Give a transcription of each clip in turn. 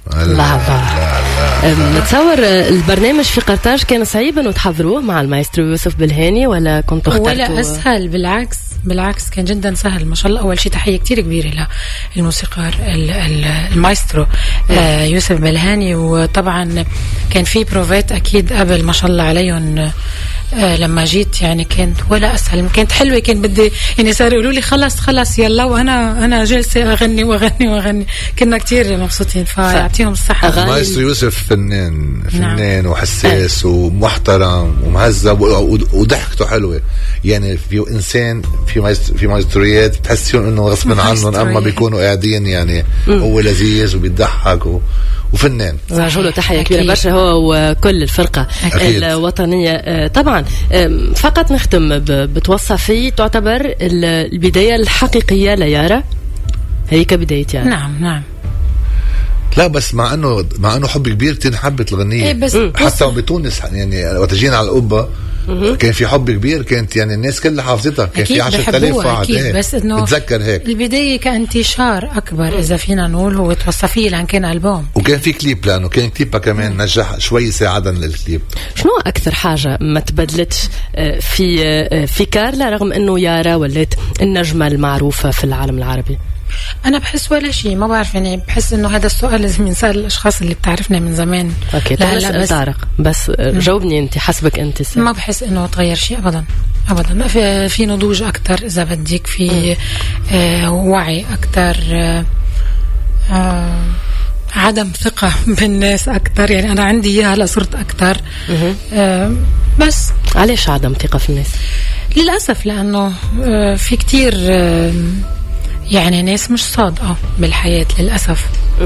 لا نتصور البرنامج في قرطاج كان صعيب انه تحضروه مع المايسترو يوسف بالهاني ولا كنتوا اخترتوا؟ ولا اسهل، بالعكس كان جدا سهل ما شاء الله. اول شيء تحيه كتير كبيره للموسيقار المايسترو يوسف بالهاني، وطبعا كان في بروفات اكيد قبل ما شاء الله عليهم. لما جيت يعني كانت ولا اسهل، كانت حلوه، كان بدي يعني صار يقولوا لي خلص يلا، وانا جالسه اغني. كنا كتير مبسوطين، فيعطيهم الصحه. مايسترو يوسف فنان وحساس ومحترم ومهذب وضحكته حلوه. يعني في انسان في مايسترويات بتحسيهم انه غصبا عنهم اما بيكونوا قاعدين يعني هو لذيذ وبيضحك وفنان. له تحيه كبيره برشا هو وكل الفرقه الوطنيه. طبعا فقط نختم بتوصفي تعتبر البدايه الحقيقيه ليارا هي كبدايه يعني. نعم لا بس مع انه حب كبير تنحبت الغنية حتى بتونس يعني وقت جينا على القبة كان في حب كبير، كانت يعني الناس كلها حافظتها، كان في 10,000 واحد بس انه بتذكر هيك البداية كانتشار اكبر اذا فينا نقول هو توصفيه لان كان ألبوم، وكان في كليب لانه كان كليبها كمان نجح شوي ساعدا للكليب. شنو اكثر حاجة ما تبدلتش في كارلا رغم انه يارا ولات النجمة المعروفة في العالم العربي؟ أنا بحس ولا شيء، ما بعرف يعني. بحس إنه هذا السؤال لازم ينسأل الأشخاص اللي بتعرفنا من زمان. أوكي لا بس طارق بس جاوبني أنت، حسبك أنت ما بحس إنه تغير شيء أبدا. ما في نضوج أكتر إذا بديك، في وعي أكتر، عدم ثقة بالناس أكتر. يعني أنا عندي إياها هلا صرت أكتر. بس علاش عدم ثقة في الناس؟ للأسف لأنه في كتير يعني ناس مش صادقة بالحياة للأسف.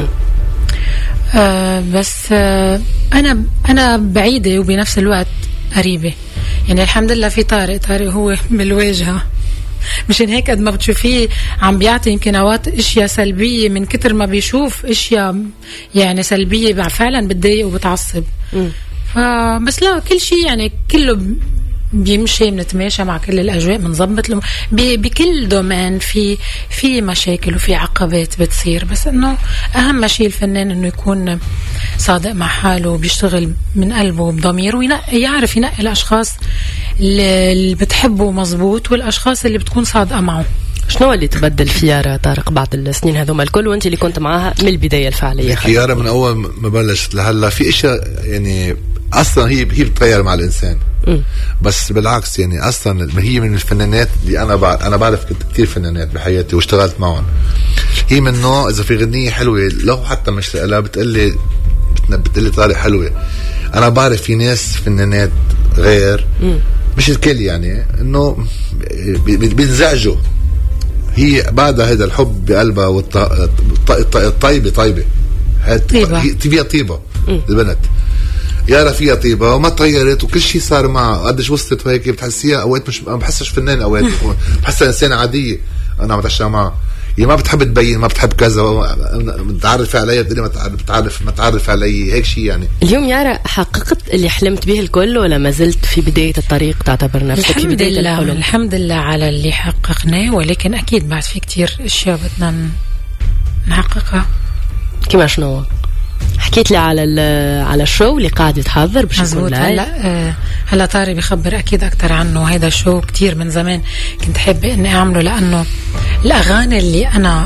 بس أنا بعيدة وبنفس الوقت قريبة. يعني الحمد لله في طارق هو بالواجهة، مشان هيك قد ما بتشوفيه عم بيعطي يمكن اوقات اشياء سلبية من كتر ما بيشوف اشياء يعني سلبية فعلا بتضايق وبتعصب. بس لا، كل شيء يعني كله بيمشي، بنتماشى مع كل الأجواء، بنظبط بكل دومين في مشاكل وفي عقبات بتصير. بس إنه أهم شيء الفنان إنه يكون صادق مع حاله وبيشتغل من قلبه وبضميره، ويعرف ينقي الأشخاص اللي بتحبه مزبوط والأشخاص اللي بتكون صادقة معه. شنو اللي تبدل في يارا طارق بعد السنين هذوما الكل وانت اللي كنت معاها من البداية الفعلية؟ يارا من أول ما بلشت لهلا في إشياء يعني أصلا هي بتغير مع الإنسان. بس بالعكس يعني أصلا هي من الفنانات اللي أنا بعرف كتير فنانات بحياتي واشتغلت معهم. هي من نوع إذا في غنية حلوة لو حتى مش لها بتقلي طارق حلوة. أنا بعرف في ناس فنانات غير مش الكل يعني إنه بينزعجوا. هي بعد هذا الحب بقلبها طيبة فيها طيبة البنت. يارا فيها طيبة وما تغيرت وكل شيء صار معها. قديش وصلت وهيك بتحسيها اوقات مش ما بحسش فنان، اوقات بحسها انسانة عادية. انا عم بتعشى معها، هي ما بتحب تبين، ما بتحب كذا، متعرف علي بتقولي ما تعرف علي هيك شيء يعني. اليوم يارا حققت اللي حلمت به الكل ولا ما زلت في بداية الطريق تعتبر نفسك في بداية الحلم؟ الحمد لله على اللي حققناه، ولكن اكيد بعد في كتير اشياء بدنا نحققها. كما شنو؟ حكيت لي على الشو اللي قاعد يتحضر باش يكون هلا طارق بيخبر اكيد اكثر عنه. هذا الشو كتير من زمان كنت حابه اني اعمله، لانه الاغاني اللي انا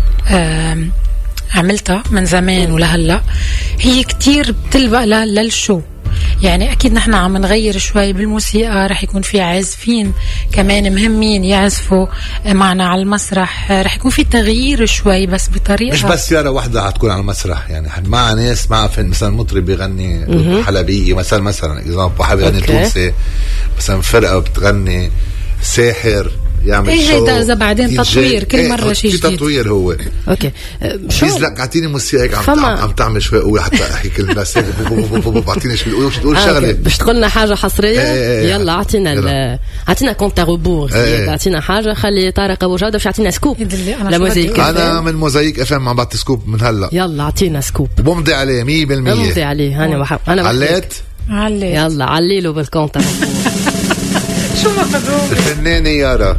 عملتها من زمان ولهلا هي كتير بتلبق للشو. يعني أكيد نحن عم نغير شوي بالموسيقى، رح يكون في عازفين كمان مهمين يعزفوا معنا على المسرح، رح يكون في تغيير شوي بس بطريقة مش بس يارا وحدة حتكون على المسرح. يعني مع ناس مع مثلا مطرب بيغني حلبية مثلا إذا واحد بيغني تونسي، مثلا فرقة بتغني، ساحر يعمل شو. هيدا إذا بعدين تطوير كل مرة شيء جديد. تطوير هو أوكي. بليز لك أعطيني موسيقى عم تعمل شوي قوي حتى أحكي كلمة. أعطيني شوي تقول شغلة باش تقولنا حاجة حصرية. يلا أعطينا كونت روبور، أعطينا حاجة. خلي طارق أبو جودة باش أعطينا سكوب لموزيك. أنا من موزايك FM عم بعطي سكوب من هلا. يلا أعطينا سكوب بمضي عليه 100%. بمضي عليه. أنا عليت. يلا عليله بالكونت. شو مقدوم الفنانة يارا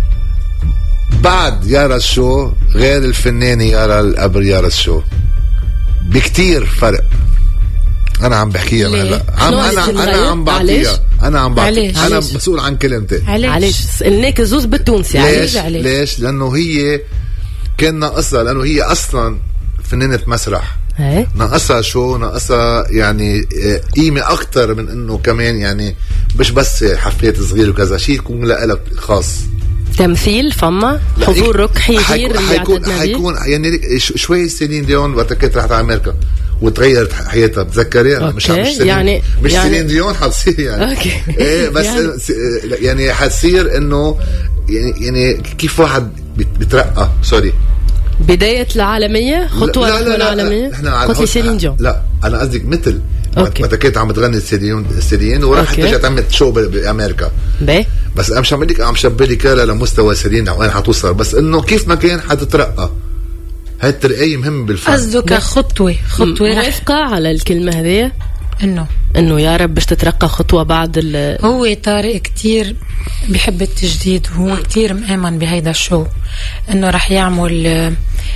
بعد يارا الشو غير الفنانة يارا القبر يارا الشو. بكتير فرق. انا عم بحكيها هلا، انا عم بعطيها، انا مسؤول عن كلمتي. علاش سألناك زوز بالتونسي؟ ليش؟ لانه هي كان ناقصها، لانه هي اصلا فنانة مسرح، ناقصها يعني قيمة اكتر من انه كمان يعني مش بس حفلات صغيرة وكذا شيء يكون لها خاص. تمثيل فما حضور ركحي غير حيكون يعني شوي سيلين ديون وقت كانت راحت على امريكا وتغيرت حياتها، بتذكريها؟ مش يعني سيلين ديون حتصير يعني ايه بس يعني حتصير انه يعني كيف واحد بترقى بداية العالمية، خطوة العالمية. قلت لي سيلين ديون، لا انا قصدك مثل وقت كانت عم تغني سيلين وراحت رجعت عملت شو بامريكا. بس انا مش عم شبلك لمستوى سيلين وين حتوصل، بس انه كيف ما كان حتترقى. هاي الترقية مهم بالفن. قصدك خطوة موافقة على الكلمة هذه، انه يا رب باش تترقى خطوة بعد هو طارق كتير بيحب التجديد، وهو كتير مآمن بهيدا الشو انه رح يعمل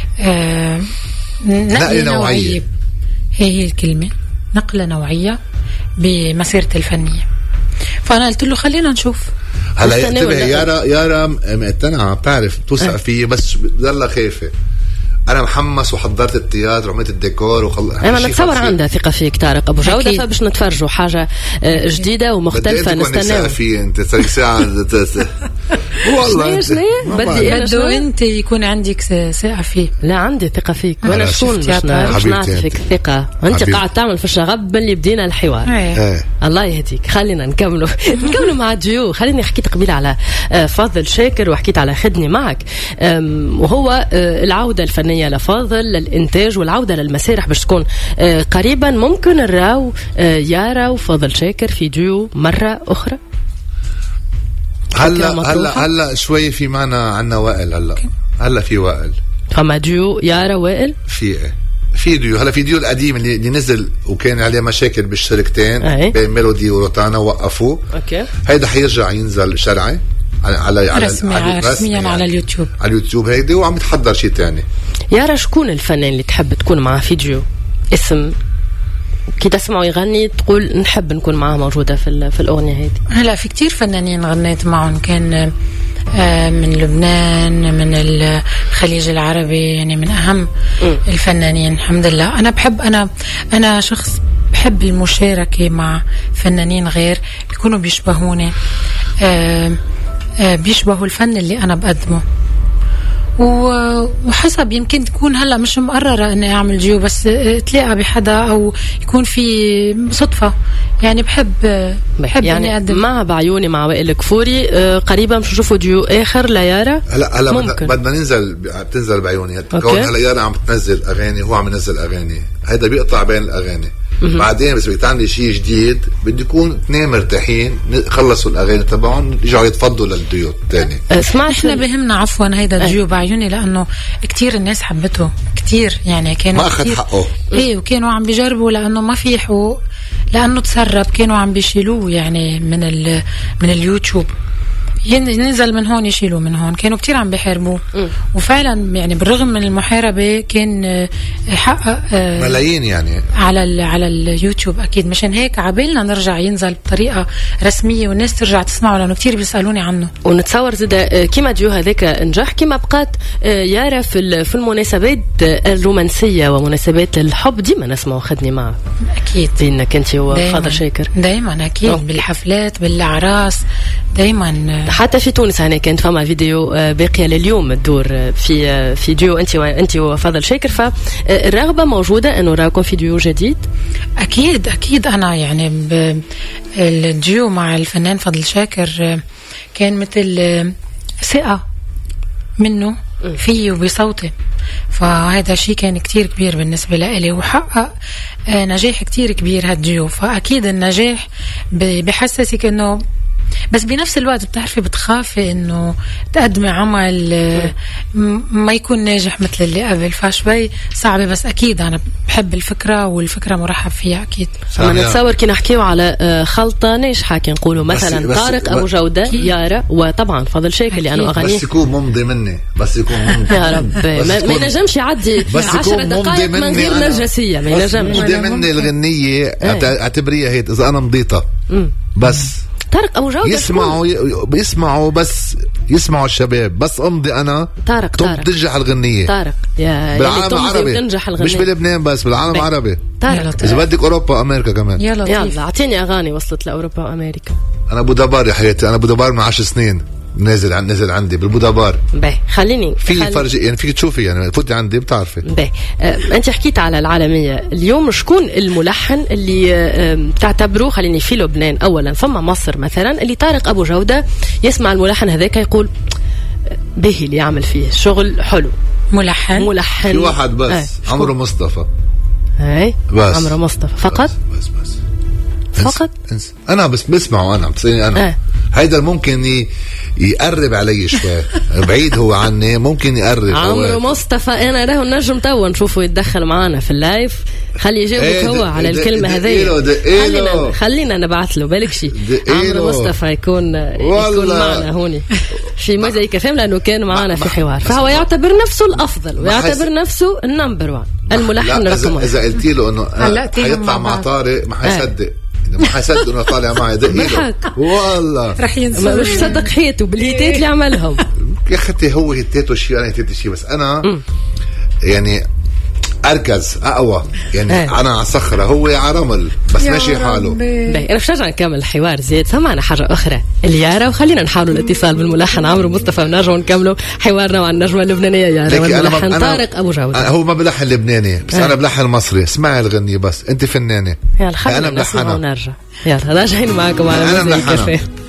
نقلة نوعية. هي الكلمة، نقلة نوعية بمسيرة الفنية. فأنا قلت له خلينا نشوف. هلا انتبه يارا مقتنعة، بتعرف توثق فيه، بس ضلها خايفة. أنا محمس وحضرت التياتر وعملت الديكور أنا نتصور عندها ثقة فيك طارق أبو جودة، فباش نتفرجوا حاجة جديدة ومختلفة نستناها. فيه أنت صار ساعة والله بدو أنت يكون عندك ثقة فيه. لا عندي ثقة فيك، وأنا شكون مش نعطيك الثقة. أنت قاعد تعمل في الشغب اللي بدينا الحوار. الله يهديك. خلينا نكملوا مع ديو. خليني حكيت قبيل على فاضل شاكر وحكيت على خدني معك، وهو العودة الفنية لفاضل للإنتاج والعودة للمسارح باش تكون قريبا. ممكن نراو يارا وفاضل شاكر في ديو مرة أخرى؟ هلا شوي في معنا عنا وائل. هلا في وائل، فما ديو يارا وائل في ديو. هلا في ديو القديم اللي نزل وكان عليه مشاكل بالشركتين بين ميلودي وروتانا، وقفوه. هيدا حيرجع ينزل شرعي على رسميا على اليوتيوب هيدي، وعم يتحضر شيء تاني. يارا شكون الفنان اللي تحب تكون معه في ديو؟ اسم كي تسمعوا يغني تقول نحب نكون معه موجودة في الأغنية هيدي. هلا في كتير فنانين غنيت معهم، كان من لبنان، من الخليج العربي، يعني من أهم الفنانين الحمد لله. أنا شخص بحب المشاركة مع فنانين غير بيكونوا بيشبهوني، بيشبهوا الفن اللي أنا بقدمه، وحسب يمكن تكون هلا مش مقررة اني اعمل ديو، بس تلاقى بحدا او يكون في صدفة. يعني بحب يعني اني اقدم مع بعيوني مع وائل كفوري. قريبا مش نشوفوا ديو اخر ليارا. هلا بدنا بتنزل بعيوني. كون هلا يارا عم بتنزل اغاني، هو عم ينزل اغاني، هيدا بيقطع بين الاغاني. بعدين بس بيتعمل شيء جديد، بده يكون اثنين مرتاحين، خلصوا الاغاني تبعهم يرجعوا يتفضلوا للديو الثاني. احنا بهمنا عفوا هيدا الديو بعيوني، لانه كتير الناس حبته كتير، يعني كانوا ما اخذ حقه. وكانوا عم بيجربوا لانه ما في حقوق، لانه تسرب، كانوا عم بيشيلوه يعني من اليوتيوب، ينزل من هون يشيلوا من هون، كانوا كتير عم بيحاربوه. وفعلا يعني بالرغم من المحاربة كان حقق ملايين يعني على اليوتيوب. أكيد مشان هيك عبالنا نرجع ينزل بطريقة رسمية والناس ترجع تسمعه، لأنه كتير بيسألوني عنه. ونتصور زيدا كما ديو هذاك نجح، كما بقات يارا في المناسبات الرومانسية ومناسبات الحب ديما نسمعوا خدني معه. أكيد بينك أنت وفاضل شاكر دايما أكيد. بالحفلات بالأعراس دايما. حتى في تونس هنا كانت فما فيديو باقية لليوم تدور في ديو انت وفاضل شاكر، فالرغبة موجودة انه راكم في ديو جديد؟ اكيد انا يعني الديو مع الفنان فاضل شاكر كان مثل ثقة منه فيه وبصوتي، فهذا شيء كان كتير كبير بالنسبة لي، وحقق نجاح كتير كبير هالديو. فأكيد النجاح بحسسك انه بس بنفس الوقت بتعرفي بتخافي انه تقدمي عمل ما يكون ناجح مثل اللي قبل، فشوي صعبة. بس اكيد انا بحب الفكرة والفكرة مرحب فيها اكيد. انا نتصور كي نحكيو على خلطة ناجحة كي نقولوا مثلا بس طارق ابو جودة، يارا، وطبعا فضل شاكر لانه اغانيه بس يكون ممضي مني، بس يكون ممضي يا رب ما ينجمش يعدي 10 دقائق من غير نرجسية، ما ينجمش. ممضي مني الغنية اعتبريها هيك اذا انا مضيطة بس طارق ابو جودة بيسمعوا بس يسمعوا الشباب، بس امضي انا طارق تنجح الغنية طارق بالعالم العربي، مش بلبنان بس بالعالم العربي. اذا بدك اوروبا امريكا كمان. يلا اعطيني اغاني وصلت لاوروبا وامريكا. انا بودابار يا حياتي، انا بودابار من 10 سنين نزل عندي بالبودابار. خليني فرج يعني فيك تشوفي يعني فوتي عندي بتعرفي. انت حكيت على العالميه اليوم، شكون الملحن اللي تعتبروه خليني في لبنان اولا ثم مصر مثلا اللي طارق ابو جوده يسمع الملحن هذاك يقول به اللي يعمل فيه شغل حلو؟ ملحن في واحد بس عمرو مصطفى. بس عمرو مصطفى فقط. بس فقط انا بس بسمعه، انا بتصيرني انا هيدا ممكن يقرب علي شوي بعيد هو عني، ممكن يقرب. عمرو مصطفى انا له النجم توا نشوفه يتدخل معنا في اللايف، خلي يجاوبك هو على الكلمه هذه. خلينا نبعث له بالك شيء عمرو مصطفى يكون معنا هوني في مزاي كفام، لانه كان معنا في حوار، فهو يعتبر نفسه الافضل ويعتبر نفسه النمبر 1 الملحن رقم 1. اذا قلت له انه حيطلع مع طارق ما حيصدق، ما حيصدق انه طالع معي دقيقه والله رح ينسى، مش صدق حياته بالهيتات اللي عملهم. يا اختي هو هيتاته شيء انا هيتاتي شيء، بس انا يعني اركز اقوى يعني انا على صخره هو على رمل بس ماشي حاله. انا مش راجع نكمل الحوار زيد، سمعنا حاجه اخرى اليارا، وخلينا نحاولوا الاتصال بالملحن عمرو مصطفى ونرجعوا نكملوا حوارنا مع النجمه اللبنانيه يارا والملحن طارق ابو جوده. هو ما بلحن لبناني بس انا بلحن مصري. اسمعي الغنية بس انت فنانه. يلا خلينا نسمع ونرجع. يلا راجعين معكم على مزيد الكافيه.